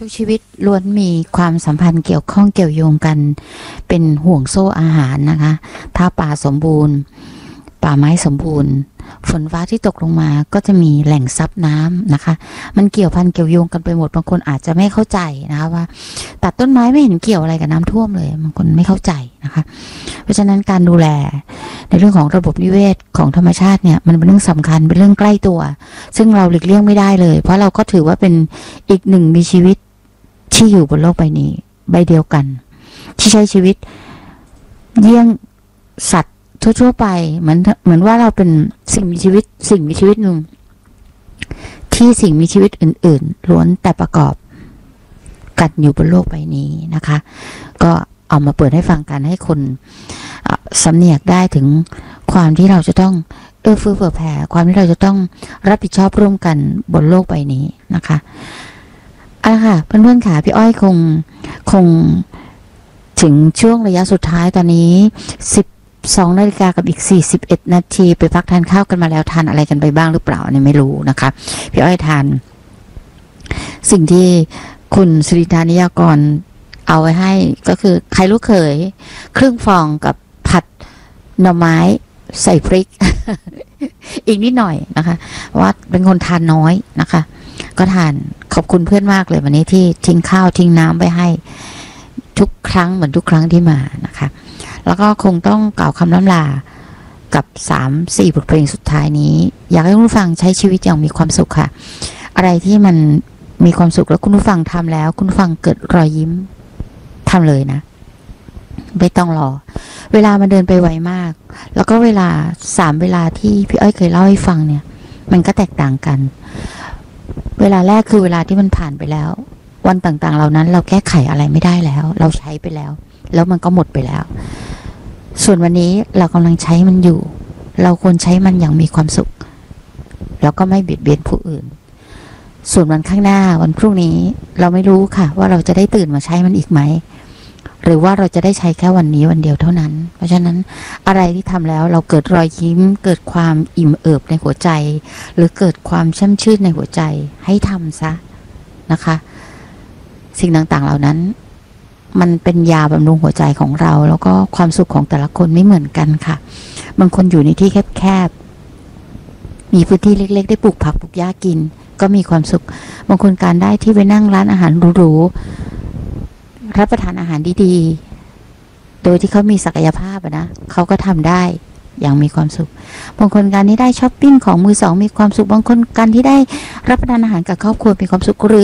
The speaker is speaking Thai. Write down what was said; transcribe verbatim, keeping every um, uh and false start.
ทุกชีวิตล้วนมีความสัมพันธ์เกี่ยวข้องเกี่ยวโยงกันเป็นห่วงโซ่อาหารนะคะถ้าป่าสมบูรณ์ป่าไม้สมบูรณ์ฝนฟ้าที่ตกลงมาก็จะมีแหล่งซับน้ำนะคะมันเกี่ยวพันเกี่ยวโยงกันไปหมดบางคนอาจจะไม่เข้าใจนะคะว่าตัดต้นไม้ไม่เห็นเกี่ยวอะไรกับน้ำท่วมเลยบางคนไม่เข้าใจนะคะเพราะฉะนั้นการดูแลในเรื่องของระบบนิเวศของธรรมชาติเนี่ยมันเป็นเรื่องสำคัญเป็นเรื่องใกล้ตัวซึ่งเราหลีกเลี่ยงไม่ได้เลยเพราะเราก็ถือว่าเป็นอีกหนึ่งมีชีวิตที่อยู่บนโลกใบนี้ใบเดียวกันที่ใช้ชีวิตเยี่ยงสัตว์ทั่วๆไปเหมือนเหมือนว่าเราเป็นสิ่งมีชีวิตสิ่งมีชีวิตหนึ่งที่สิ่งมีชีวิตอื่นๆล้วนแต่ประกอบกันอยู่บนโลกใบนี้นะคะก็เอามาเปิดให้ฟังกันให้คนสำเนียกได้ถึงความที่เราจะต้องเอื้อเฟื้อเผื่อแผ่ความที่เราจะต้องรับผิดชอบร่วมกันบนโลกใบนี้นะคะอ่ะค่ะเพื่อนๆค่ะพี่อ้อยคงคงถึงช่วงระยะสุดท้ายตอนนี้สิบสองนาฬิกากับอีกสี่สิบเอ็ดนาทีไปพักทานข้าวกันมาแล้วทานอะไรกันไปบ้างหรือเปล่าเนี่ยไม่รู้นะคะพี่อ้อยทานสิ่งที่คุณสิริธานิยากรเอาไว้ให้ก็คือไข่ลูกเขยครึ่งฟองกับผัดหน่อไม้ใส่พริก อีกนิดหน่อยนะคะว่าเป็นคนทานน้อยนะคะก็ทานขอบคุณเพื่อนมากเลยวันนี้ที่ทิ้งข้าวทิ้งน้ำไปให้ทุกครั้งเหมือนทุกครั้งที่มานะคะแล้วก็คงต้องกล่าวคำล่ำลากับสามสี่บทเพลงสุดท้ายนี้อยากให้คุณผู้ฟังใช้ชีวิตอย่างมีความสุขค่ะอะไรที่มันมีความสุขแล้วคุณผู้ฟังทำแล้วคุณผู้ฟังเกิดรอยยิ้มทำเลยนะไม่ต้องรอเวลามันเดินไปไวมากแล้วก็เวลาสามเวลาที่พี่อ้อยเคยเล่าให้ฟังเนี่ยมันก็แตกต่างกันเวลาแรกคือเวลาที่มันผ่านไปแล้ววันต่างๆเหล่านั้นเราแก้ไขอะไรไม่ได้แล้วเราใช้ไปแล้วแล้วมันก็หมดไปแล้วส่วนวันนี้เรากำลังใช้มันอยู่เราควรใช้มันอย่างมีความสุขแล้วก็ไม่เบียดเบียนผู้อื่นส่วนวันข้างหน้าวันพรุ่งนี้เราไม่รู้ค่ะว่าเราจะได้ตื่นมาใช้มันอีกไหมหรือว่าเราจะได้ใช้แค่วันนี้วันเดียวเท่านั้นเพราะฉะนั้นอะไรที่ทำแล้วเราเกิดรอยยิ้มเกิดความอิ่มเอิบในหัวใจหรือเกิดความช่ำชื่นในหัวใจให้ทำซะนะคะสิ่งต่างๆเหล่านั้นมันเป็นยาบำรุงหัวใจของเราแล้วก็ความสุขของแต่ละคนไม่เหมือนกันค่ะบางคนอยู่ในที่แคบๆมีพื้นที่เล็กๆได้ปลูกผักปลูกหญ้ากินก็มีความสุขบางคนการได้ที่ไปนั่งร้านอาหารหรูๆรับประทานอาหารดีๆโดยที่เขามีศักยภาพนะเขาก็ทำได้อย่างมีความสุขบางคนการที่ได้ช้อปปิ้งของมือสองมีความสุขบางคนการที่ได้รับประทานอาหารกับครอบครัวมีความสุขหรือ